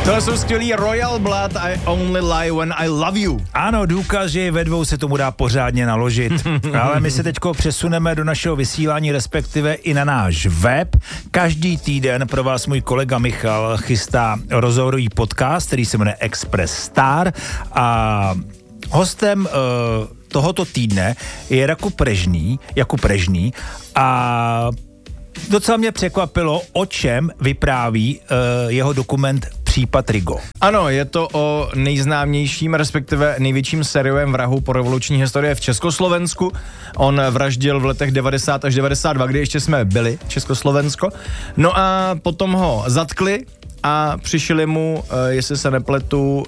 Tohle jsou skvělý Royal Blood, I Only Lie When I Love You. Ano, důkaz, že ve dvou se tomu dá pořádně naložit. Ale my se teďko přesuneme do našeho vysílání, respektive i na náš web. Každý týden pro vás můj kolega Michal chystá rozhovorový podcast, který se jmenuje Express Star a hostem tohoto týdne je Jakub Prežný a docela mě překvapilo, o čem vypráví jeho dokument Případ Rigo. Ano, je to o nejznámějším, respektive největším sériovém vrahu po revoluční historii v Československu. On vraždil v letech 90 až 92, kdy ještě jsme byli Československo. No a potom ho zatkli a přišli mu, jestli se nepletu,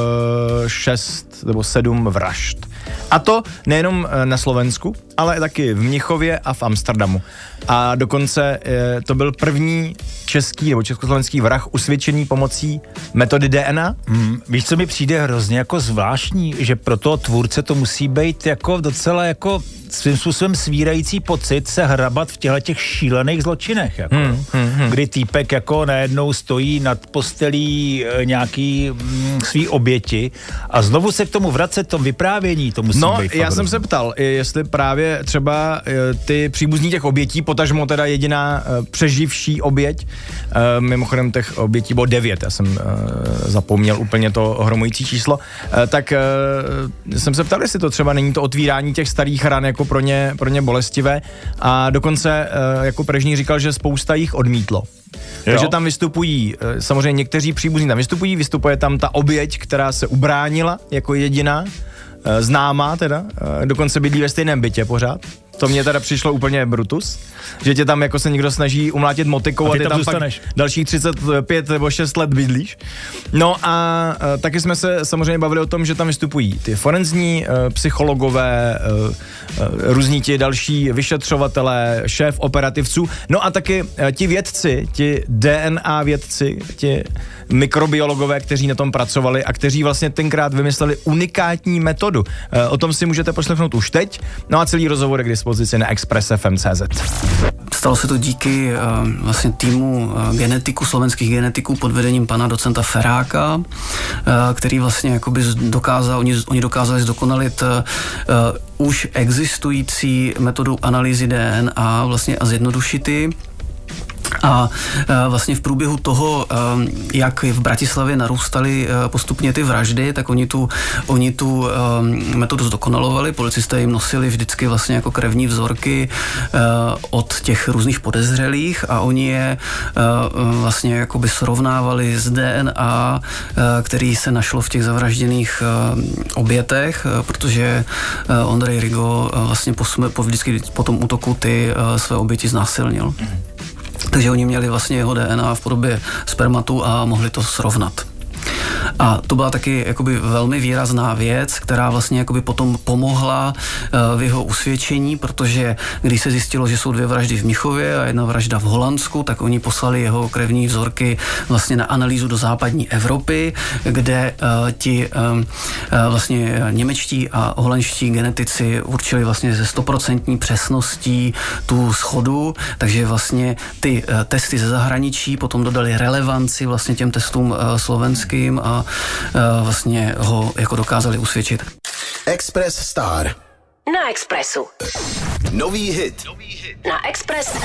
6 nebo 7 vražd. A to nejenom na Slovensku, ale taky v Mnichově a v Amsterdamu. A dokonce to byl první český nebo československý vrah usvědčený pomocí metody DNA. Víš, co mi přijde hrozně jako zvláštní, že pro toho tvůrce to musí být jako docela jako svým způsobem svírající pocit se hrabat v těch šílených zločinech, jako, kdy týpek jako najednou stojí nad být nějaký svý oběti a znovu se k tomu vracet, tom vyprávění, to musí být. Já jsem se ptal, jestli právě třeba ty příbuzní těch obětí, potažmo teda jediná přeživší oběť, mimochodem těch obětí bylo 9, já jsem zapomněl úplně to ohromující číslo, tak jsem se ptal, jestli to třeba není to otvírání těch starých ran jako pro ně bolestivé a dokonce jako Prežný říkal, že spousta jich odmítlo. Takže tam vystupují, samozřejmě někteří příbuzní tam vystupuje tam ta oběť, která se ubránila jako jediná, známá teda, dokonce bydlí ve stejném bytě pořád. To mě teda přišlo úplně brutus, že tě tam jako se někdo snaží umlátit motikou a ty tam pak dalších 35 nebo 6 let bydlíš. No a taky jsme se samozřejmě bavili o tom, že tam vystupují ty forenzní psychologové, různí ti další vyšetřovatelé, šéf operativců, no a taky ti vědci, ti DNA vědci, ti mikrobiologové, kteří na tom pracovali a kteří vlastně tenkrát vymysleli unikátní metodu. O tom si můžete poslechnout už teď, no a celý rozhovor je k dispozici na express.fm.cz. Stalo se to díky vlastně týmu slovenských genetiků pod vedením pana docenta Feráka, který vlastně jakoby oni dokázali zdokonalit už existující metodu analýzy DNA vlastně a zjednodušit ji. A vlastně v průběhu toho, jak v Bratislavě narůstaly postupně ty vraždy, tak oni tu metodu zdokonalovali. Policisté jim nosili vždycky vlastně jako krevní vzorky od těch různých podezřelých a oni je vlastně jakoby srovnávali s DNA, který se našlo v těch zavražděných obětech, protože Ondrej Rigo vlastně vždycky po tom útoku ty své oběti znásilnil. Takže oni měli vlastně jeho DNA v podobě spermatu a mohli to srovnat. A to byla taky jakoby velmi výrazná věc, která vlastně jakoby potom pomohla v jeho usvědčení, protože když se zjistilo, že jsou 2 vraždy v Mnichově a 1 vražda v Holandsku, tak oni poslali jeho krevní vzorky vlastně na analýzu do západní Evropy, kde ti vlastně němečtí a holandští genetici určili vlastně ze 100% přesností tu shodu, takže vlastně ty testy ze zahraničí potom dodali relevanci vlastně těm testům slovenským a vlastně ho jako dokázali usvědčit. Express Star. Na Expressu. Nový hit. Na Express